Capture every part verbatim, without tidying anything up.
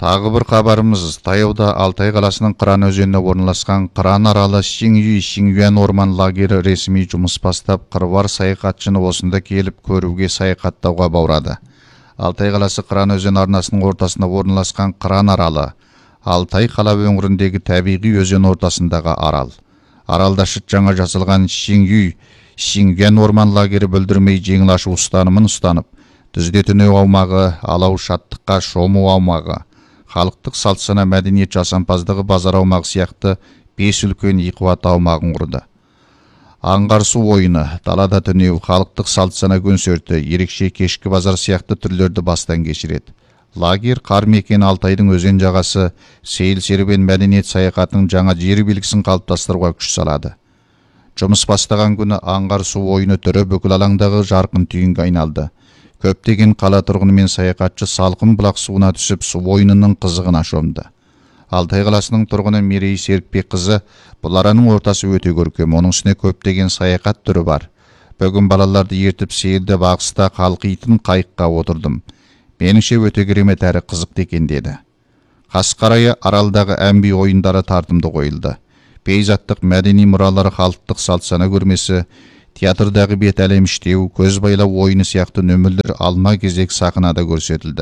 Тағы бір хабарымыз, таяуда Алтай қаласының Қыран өзеніне орналасқан Қыран аралы Сиңюй Сиңюан орман лагері ресми жұмыс бастап, қыруар саяхатшыны осында келіп көруге саяхаттауға баурады. Алтай қаласы Қыран өзен арнасының ортасында орналасқан Қыран аралы Алтай қала өңіріндегі табиғи өзен ортасындағы арал. Аралда шыт жаңа жасалған Сиңюй Сиңюан орман лагері бүлдірмей жеңіл ашу ұстанымын ұстанып, түзде түнеу аумағы, алау шаттыққа шому аумағы, халықтық салт сана мәдениет жасампаздығы базар аумағы сияқты бес үлкен иқуат аумағын құрды. Аңғар су ойыны, далада түнеу, халықтық салт сана концерті, ерекше кешкі базар сияқты түрлерді бастан кешіреді. Лагер қар мекен Алтайдың өзен жағасы, сейіл серуен мәдениет саяхатының жаңа жер белгісін қалыптастыруға күш салады. Жұмыс бастаған күні аңғар су ойыны түрі бүкіл алаңдағы жарқын түйінге айналды. Көптеген қала тұрғыны мен саяхатшы салқын бұлақ суына түсіп, су ойынының қызығына шомды. Алтай қаласының тұрғыны Мерей Серікбекқызы, бұл араның ортасы өте көркем, оның үстіне көптеген саяхат түрі бар. Бүгін балаларды ертіп сейілді бағыста қалқитын қайыққа отырдым. Меніңше өте керемет әрі қызықты екен деді. Қасқарайы аралдағы әмби ойындары тартымды қойылды. Пейзаттық мәдени мұралары, халықтық салт сана көрмесі, театрдағы бет әлем іштеу, көз байлау ойыны сияқты нөмірлер алма кезек сахнада көрсетілді.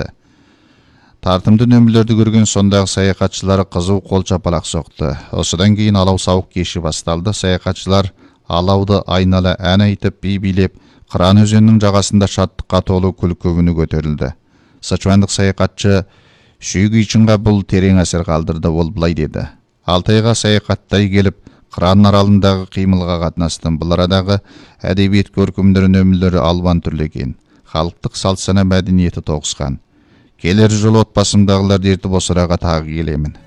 Тартымды нөмірлерді көрген сондағы саяхатшылары қызу қол шапалақ соқты. Осыдан кейін алау сауық кеші басталды. Саяхатшылар алауды айнала ән айтып, би билеп, Қыран өзенінің жағасында шаттыққа толы күлкі-үні көтерілді. Сычуандық саяхатшы Шүйгүйчинға бұл терең әсер қалдырды. Ол былай деді: Алтайға саяхаттай келіп, Қыран аралындағы қимылға қатынастым. Бұл арадағы әдебиет көркемдері нөмірлері алуан түрлі екен. Халықтық салт сана мәдениеті тоғысқан. Келер жыл отбасымдағыларды ертіп осы араға тағы келемін.